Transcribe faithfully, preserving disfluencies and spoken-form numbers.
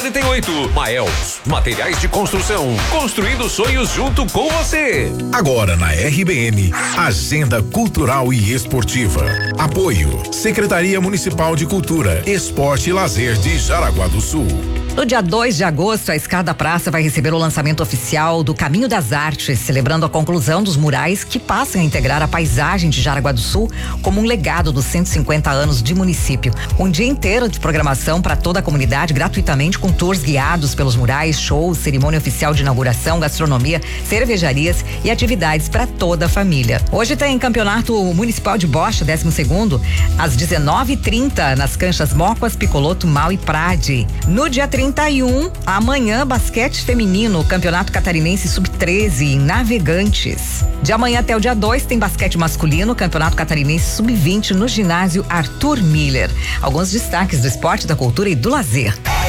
trinta e oito. Maels, materiais de construção, construindo sonhos junto com você. Agora na R B N, Agenda Cultural e Esportiva. Apoio, Secretaria Municipal de Cultura, Esporte e Lazer de Jaraguá do Sul. No dia dois de agosto, a Escada Praça vai receber o lançamento oficial do Caminho das Artes, celebrando a conclusão dos murais que passam a integrar a paisagem de Jaraguá do Sul como um legado dos cento e cinquenta anos de município. Um dia inteiro de programação para toda a comunidade, gratuitamente, com tours guiados pelos murais, shows, cerimônia oficial de inauguração, gastronomia, cervejarias e atividades para toda a família. Hoje tem Campeonato Municipal de Bocha, décimo segundo, às dezenove e trinta, nas canchas Mócoas, Picoloto, Mal e Prade. No dia trinta e um, amanhã, basquete feminino, Campeonato Catarinense sub treze em Navegantes. De amanhã até o dia dois tem basquete masculino, Campeonato Catarinense sub vinte no ginásio Arthur Miller. Alguns destaques do esporte, da cultura e do lazer.